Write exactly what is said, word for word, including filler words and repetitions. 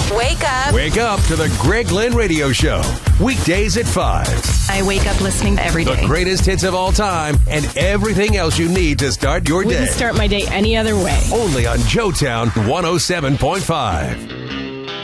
Wake up. Wake up to the Greg Lynn Radio Show. Weekdays at five. I wake up listening every day. The greatest hits of all time and everything else you need to start your day. Wouldn't start my day any other way. Only on Joetown one oh seven point five.